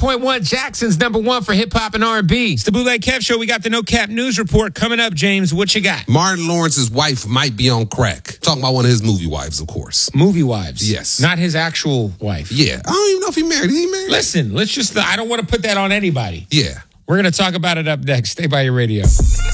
101.1, Jackson's number one for hip-hop and R&B. It's the Bootleg Kev Show. We got the No Cap News Report coming up, James. What you got? Martin Lawrence's wife might be on crack. Talking about one of his movie wives, of course. Movie wives? Yes. Not his actual wife? Yeah. I don't even know if he married. Is he married? Listen, I don't want to put that on anybody. Yeah. We're going to talk about it up next. Stay by your radio.